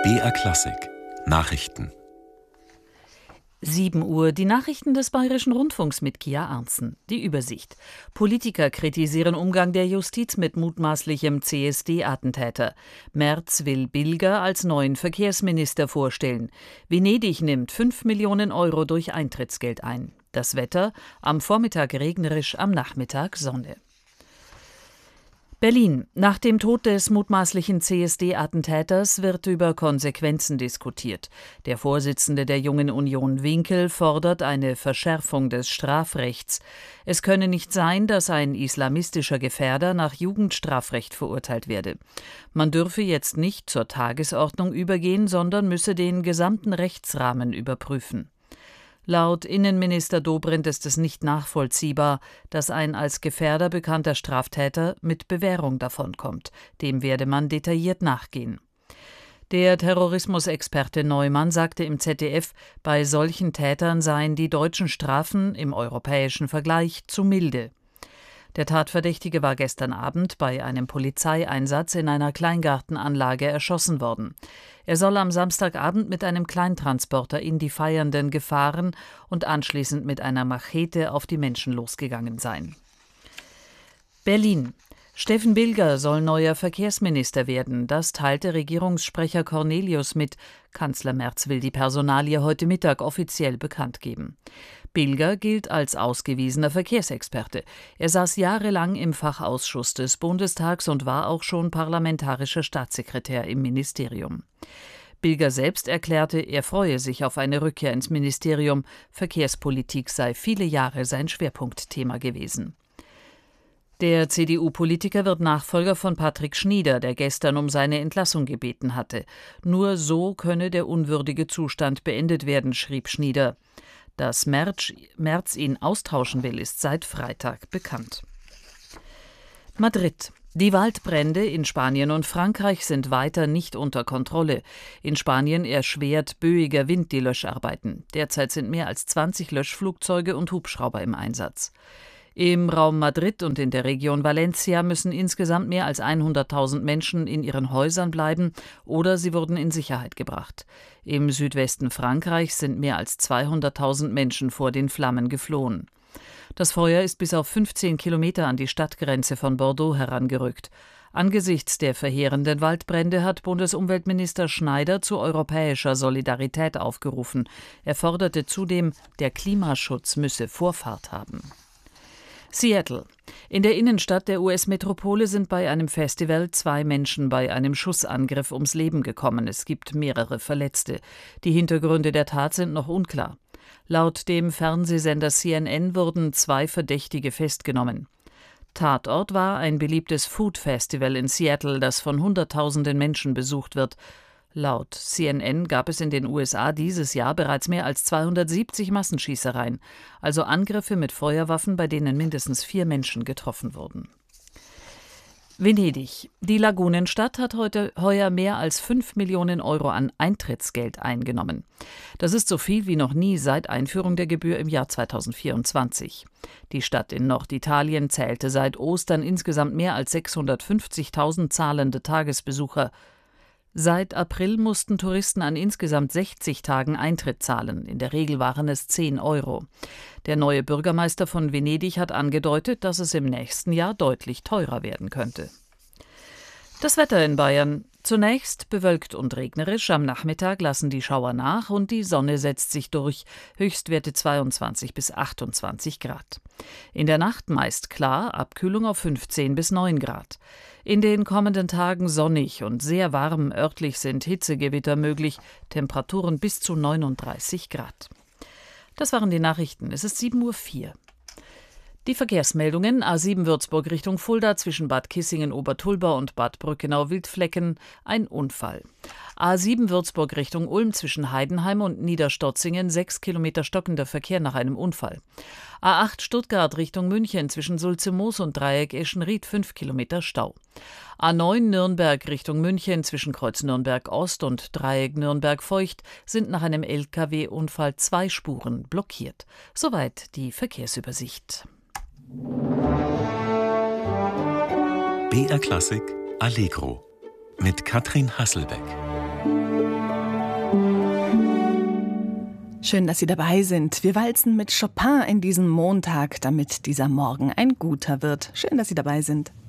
BR Klassik Nachrichten. 7 Uhr, die Nachrichten des Bayerischen Rundfunks mit Kia Arntzen. Die Übersicht. Politiker kritisieren Umgang der Justiz mit mutmaßlichem CSD-Attentäter. Merz will Bilger als neuen Verkehrsminister vorstellen. Venedig nimmt 5 Millionen Euro durch Eintrittsgeld ein. Das Wetter: am Vormittag regnerisch, am Nachmittag Sonne. Berlin. Nach dem Tod des mutmaßlichen CSD-Attentäters wird über Konsequenzen diskutiert. Der Vorsitzende der Jungen Union Winkel fordert eine Verschärfung des Strafrechts. Es könne nicht sein, dass ein islamistischer Gefährder nach Jugendstrafrecht verurteilt werde. Man dürfe jetzt nicht zur Tagesordnung übergehen, sondern müsse den gesamten Rechtsrahmen überprüfen. Laut Innenminister Dobrindt ist es nicht nachvollziehbar, dass ein als Gefährder bekannter Straftäter mit Bewährung davonkommt. Dem werde man detailliert nachgehen. Der Terrorismusexperte Neumann sagte im ZDF, bei solchen Tätern seien die deutschen Strafen im europäischen Vergleich zu milde. Der Tatverdächtige war gestern Abend bei einem Polizeieinsatz in einer Kleingartenanlage erschossen worden. Er soll am Samstagabend mit einem Kleintransporter in die Feiernden gefahren und anschließend mit einer Machete auf die Menschen losgegangen sein. Berlin. Steffen Bilger soll neuer Verkehrsminister werden. Das teilte Regierungssprecher Cornelius mit. Kanzler Merz will die Personalie heute Mittag offiziell bekannt geben. Bilger gilt als ausgewiesener Verkehrsexperte. Er saß jahrelang im Fachausschuss des Bundestags und war auch schon parlamentarischer Staatssekretär im Ministerium. Bilger selbst erklärte, er freue sich auf eine Rückkehr ins Ministerium. Verkehrspolitik sei viele Jahre sein Schwerpunktthema gewesen. Der CDU-Politiker wird Nachfolger von Patrick Schnieder, der gestern um seine Entlassung gebeten hatte. Nur so könne der unwürdige Zustand beendet werden, schrieb Schnieder. Dass Merz ihn austauschen will, ist seit Freitag bekannt. Madrid. Die Waldbrände in Spanien und Frankreich sind weiter nicht unter Kontrolle. In Spanien erschwert böiger Wind die Löscharbeiten. Derzeit sind mehr als 20 Löschflugzeuge und Hubschrauber im Einsatz. Im Raum Madrid und in der Region Valencia müssen insgesamt mehr als 100.000 Menschen in ihren Häusern bleiben oder sie wurden in Sicherheit gebracht. Im Südwesten Frankreichs sind mehr als 200.000 Menschen vor den Flammen geflohen. Das Feuer ist bis auf 15 Kilometer an die Stadtgrenze von Bordeaux herangerückt. Angesichts der verheerenden Waldbrände hat Bundesumweltminister Schneider zu europäischer Solidarität aufgerufen. Er forderte zudem, der Klimaschutz müsse Vorfahrt haben. Seattle. In der Innenstadt der US-Metropole sind bei einem Festival 2 Menschen bei einem Schussangriff ums Leben gekommen. Es gibt mehrere Verletzte. Die Hintergründe der Tat sind noch unklar. Laut dem Fernsehsender CNN wurden 2 Verdächtige festgenommen. Tatort war ein beliebtes Food-Festival in Seattle, das von Hunderttausenden Menschen besucht wird. Laut CNN gab es in den USA dieses Jahr bereits mehr als 270 Massenschießereien, also Angriffe mit Feuerwaffen, bei denen mindestens 4 Menschen getroffen wurden. Venedig. Die Lagunenstadt hat heuer mehr als 5 Millionen Euro an Eintrittsgeld eingenommen. Das ist so viel wie noch nie seit Einführung der Gebühr im Jahr 2024. Die Stadt in Norditalien zählte seit Ostern insgesamt mehr als 650.000 zahlende Tagesbesucher. Seit April mussten Touristen an insgesamt 60 Tagen Eintritt zahlen. In der Regel waren es 10 Euro. Der neue Bürgermeister von Venedig hat angedeutet, dass es im nächsten Jahr deutlich teurer werden könnte. Das Wetter in Bayern. Zunächst bewölkt und regnerisch. Am Nachmittag lassen die Schauer nach und die Sonne setzt sich durch. Höchstwerte 22 bis 28 Grad. In der Nacht meist klar, Abkühlung auf 15 bis 9 Grad. In den kommenden Tagen sonnig und sehr warm. Örtlich sind Hitzegewitter möglich. Temperaturen bis zu 39 Grad. Das waren die Nachrichten. Es ist 7:04 Uhr. Die Verkehrsmeldungen: A7 Würzburg Richtung Fulda zwischen Bad Kissingen-Obertulba und Bad Brückenau-Wildflecken ein Unfall. A7 Würzburg Richtung Ulm zwischen Heidenheim und Niederstotzingen 6 Kilometer stockender Verkehr nach einem Unfall. A8 Stuttgart Richtung München zwischen Sulzemoos und Dreieck Eschenried 5 Kilometer Stau. A9 Nürnberg Richtung München zwischen Kreuz Nürnberg Ost und Dreieck Nürnberg Feucht sind nach einem Lkw-Unfall 2 Spuren blockiert. Soweit die Verkehrsübersicht. BR Klassik Allegro mit Katrin Hasselbeck. Schön, dass Sie dabei sind. Wir walzen mit Chopin in diesen Montag, damit dieser Morgen ein guter wird. Schön, dass Sie dabei sind.